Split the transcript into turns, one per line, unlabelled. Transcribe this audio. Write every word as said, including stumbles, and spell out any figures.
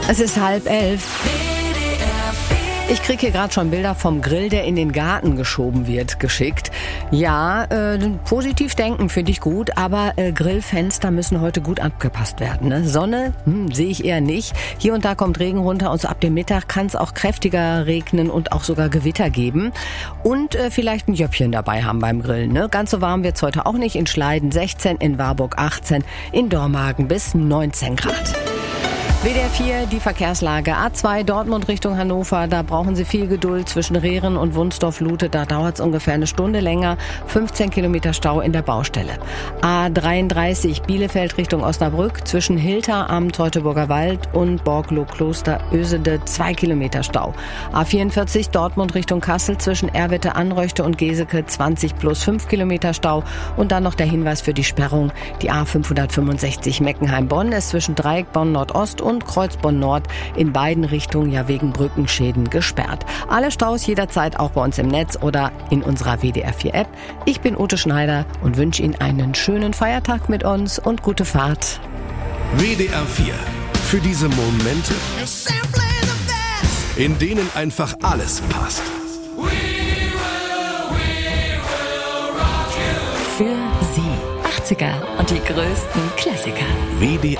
Es ist halb elf. Ich kriege hier gerade schon Bilder vom Grill, der in den Garten geschoben wird, geschickt. Ja, äh, positiv denken finde ich gut, aber äh, Grillfenster müssen heute gut abgepasst werden. Ne? Sonne hm, sehe ich eher nicht. Hier und da kommt Regen runter und so ab dem Mittag kann es auch kräftiger regnen und auch sogar Gewitter geben. Und äh, vielleicht ein Jöppchen dabei haben beim Grillen. Ne? Ganz so warm wird's heute auch nicht. In Schleiden sechzehn, in Warburg achtzehn, in Dormagen bis neunzehn Grad. W D R vier, die Verkehrslage. A zwei Dortmund Richtung Hannover, da brauchen Sie viel Geduld zwischen Rehren und Wunsdorf-Lute. Da dauert es ungefähr eine Stunde länger. fünfzehn Kilometer Stau in der Baustelle. A dreiunddreißig Bielefeld Richtung Osnabrück, zwischen Hilter am Teutoburger Wald und Borglow-Kloster Ösede zwei Kilometer Stau. A vierundvierzig Dortmund Richtung Kassel, zwischen Erwitte, Anröchte und Geseke zwanzig plus fünf Kilometer Stau. Und dann noch der Hinweis für die Sperrung. Die A fünfhundertfünfundsechzig Meckenheim-Bonn ist zwischen Dreieck Bonn Nordost und Kreuzbonn Nord in beiden Richtungen ja wegen Brückenschäden gesperrt. Alle Staus jederzeit auch bei uns im Netz oder in unserer W D R vier App. Ich bin Ute Schneider und wünsche Ihnen einen schönen Feiertag mit uns und gute Fahrt.
W D R vier. Für diese Momente, in denen einfach alles passt.
Für Sie achtziger und die größten Klassiker.
W D R